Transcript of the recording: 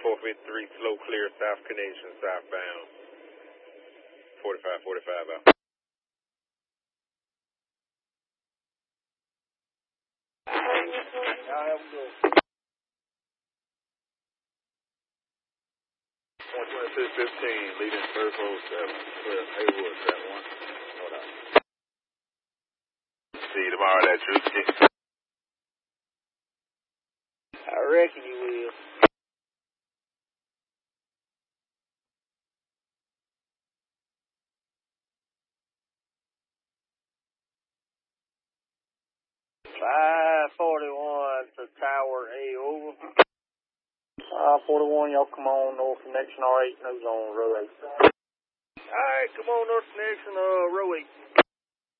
453, slow clear, South Connection, southbound. 45 out. Y'all have a good 12615, leading first 07. Haywood, that one. Hold on. See you tomorrow at Drewski. I reckon you will. $541 to Tower A, over. 541, y'all come on, North Connection R8, nose on row 8. Alright, come on, North Connection, row 8.